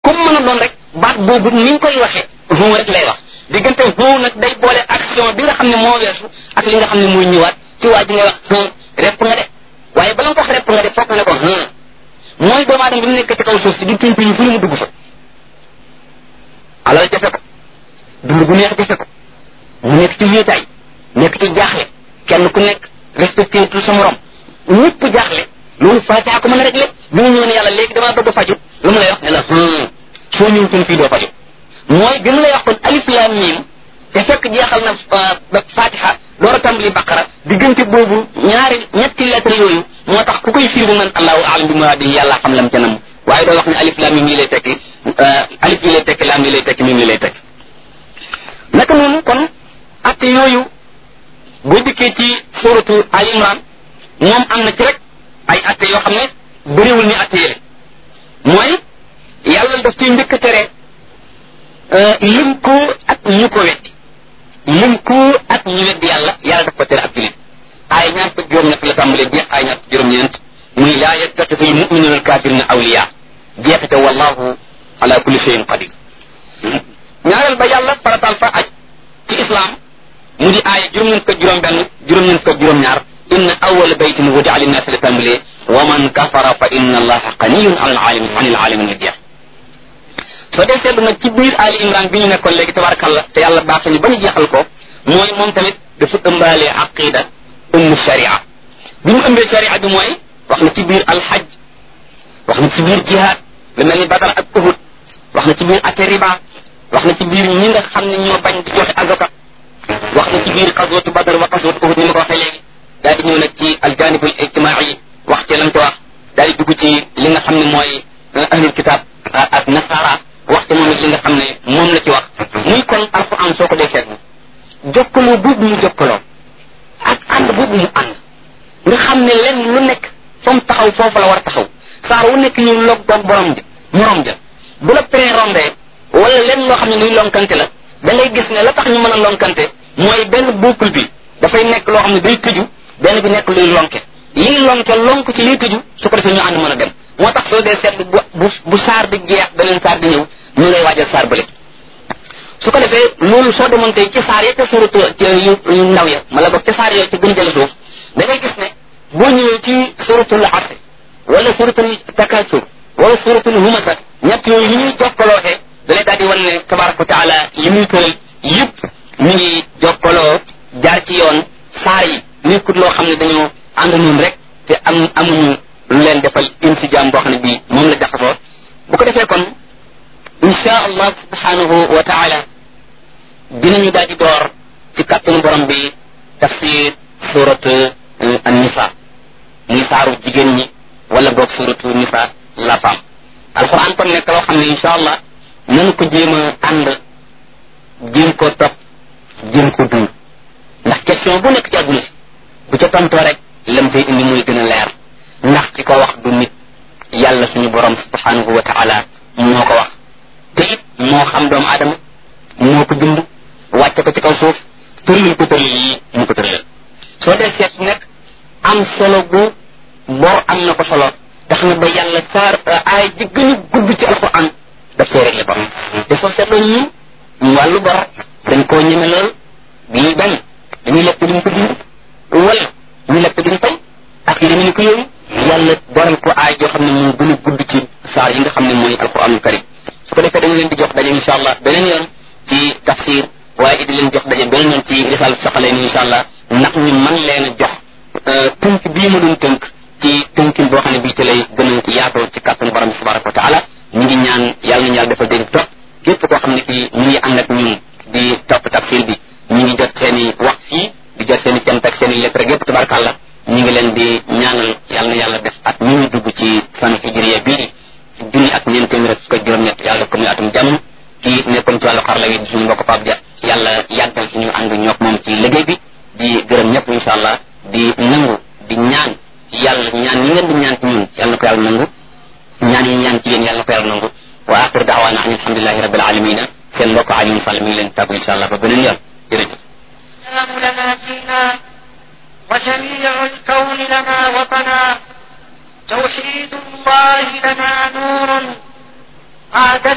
comme mën a doon rek baat boobu ni ñu koy waxee hu rek lay wax diggante hu nag day boole action bi nga xam ne moo weesu ak li nga xam ne mooy ñëwaat ci waa ji ngay wax repp nga de waaye bala nga ko wax repp nga de foog nga ne ko mooy doomu aadama bi mu nekk ci kaw suuf si di tuñ tuñ fu mu dugg fa alal jafe ko dund gu neex jafe ko mu nekk ci wéetaay nekk ci jaaxle kenn ku nekk respecté tout sa morom ñëpp jaaxle loolu Fatiha ko mën a rek lépp bi mu ñëw ne yàlla léegi damaa bëgg a faju lu mu lay wax ne la soo ñëwutoon fii doo faju mooy bi mu lay wax kon alif laam miim te fekk jeexal na Fatiha door a tàmbali baqara diggante boobu ñetti lettre yooyu moo tax ku koy firi bu man allahu aalam bi muraadi yàlla xam lam ca nam waaye doo wax ne alif laam miim lii lay tekki alif lii lay tekki laam lii lay tekki miim lii lay tekki naka noonu kon atte yooyu boo dikkee ci suratu al imran moom am na ci rek ay atte yoo xam ne bëriwul ni atte yële mooy yàlla daf ciy njëkk a tere lim ko ak ñu ko weddi lim ko ak ñu weddi yàlla daf ko tere ak julit ay ñaar fukk juróom-ñett la tàmbalee jeex ay ñaar fukk juróom-ñeent muy laa yattaxidu lmuminuna alkafirina awliya jeexite wallahu ala kulli shay'in qadir ñaareel ba yàlla faratal fa aj ci islam mu di aaya juróom-ñeent fukk juróom-benn juróom-ñeent fukk juróom-ñaar inna awwala baytin wudi'a linnaasi la tàmbalee wa man kafara fa inna allaha ganiyun anil alamin la jeex soo dee seetlu nag ci biir Ali Imran bi ñu nekkoon léegi tabarakallah te yàlla baax ñu ba ñu jeexal ko mooy moom tamit dafa ëmbaale aqida ëmb sharia bi mu ëmbee sharia bi mooy wax na ci biir alhajj wax na ci biir jihad lu mel ni Badar ak Uhud wax na ci biir ate riba wax na ci biir ñi nga xam ne ñoo bañ di joxe azaka wax na ci biir qazwatu Badar wa qazwatu Uhud ni ma ko waxee léegi daal di ñëw nag ci aljanibul ijtimaai wax ci lañ ko wax daal di dugg ci li nga xam ne mooy ahlul kitab ak nasara waxte moom it li nga xam ne moom la ci wax muy kon alquran soo ko dee seetlu jokkaloo boobu mu jokkaloo ak ànd boobu mu ànd nga xam ne lenn lu nekk fa mu taxaw foofu la war a taxaw saar wu nekk ñu log doog borom ja morom ja bu la pré rombee wala lenn loo xam ne luy lonkante la da ngay gis ne la tax ñu mën a lonkante mooy benn boucle bi dafay nekk loo xam ne day tëju benn bi nekk luy lonke liy lonke lonk ci liy tëju su ko defee ñu ànd mën a dem moo tax soo dee seetlu bu saar di jeex beneen saar di ñëw ñu ngay waajal saar bële su ko defee loolu soo demoon tey ci saar ya ca suratu yu ndaw ya mala boog ca saar yooyu ci gën jële suuf da ngay gis ne boo ñëwee ci suratul asr wala suratul takasur wala suratul humasa ñett yooyu ni ñuy jokkalooxee da lay daal di wan ne tabaraka wa taala li muy tëral yëpp mi ngi jokkaloo jaar ci yoon saar yi nekkut loo xam ne dañoo ànd noonu rek te amuñu lu leen defal insijaam boo xam ne bii moom la jaxasoo bu ko defee kon insha allah subhanahu wa taala dinañu daal di door ci kàttanu borom bi tafsir surat an-nisa muy saaru jigéen ñi wala boog suratu nisa la femme alquran kon nekk loo xam ne insha allah nanu ko jéem a ànd jéem ko topp jéem ko dund ndax question bu nekk ci àdduna si bu ca tontoo rek lam fay indi muy gën a leer ndax ci ko wax du nit yàlla suñu borom subhanahu wa taala moo ko wax te it moo xam doomu aadama moo ko bind wàcce ko ci kaw suuf tërlil ko tërlil yi mu ko tërlil soo dee seet nekk am solo bu bor am na ko solo tax na ba yàlla saar ay ji gën a gudd ci alquran daf see réglé bor te soo seetloo ñu wàllu bor dañ koo ñeme lool bii benn dañuy lekk duñ ko dund wala ñu lekk duñ fay ak yi demee ko yooyu yàlla boral ko aay joo xam ne moo gën a gudd ci saar yi nga xam ne mooy alquranul karim su ko defee dañu leen di jox daje insha allah beneen yoon ci tafsir waaye di leen jox daje beneen yoon ci risal soxalee ni insha allah ndax ñu mën leen a jox tënk bii ma doon tënk ci tënkin boo xam ne bii ci lay gën a yaatoo ci kàttanu borom bi tabaraka wa taala ñu ngi ñaan yàlla nañu yàlla defal dégg topp képp koo xam ne kii ñu ngi ànd ak ñun di topp tafsir bi ñu ngi jot seen i wax fii di jot seen i cant ak seen i lettre yépp tabarakallah ñu ngi leen di ñaanal yàlla na yàlla def at ñu ñu dugg ci sanu hijriya bii junni ak ñeent téeméer ak fukk juróom-ñett yàlla ko muy atum jàmm kii nekkoon ci wàllu xarala yi suñu mbokk Pape Dia yàlla yàggal suñu ànd ñook moom ci liggéey bi di gërëm ñëpp insha allah di nangu di ñaan yàlla ñaan yi ngeen di ñaan ci ñun yàlla na ko yàlla nangu ñaan yi ñaan ci yéen yàlla na ko yàlla nangu wa axiru daawaana an alhamdulillahi rabbil alamina seen mbokk Alioune Sall mi ngi leen tàggu insha allah ba beneen yoon jërëjëf وجميع الكون لنا وطنا توحيد الله لنا نور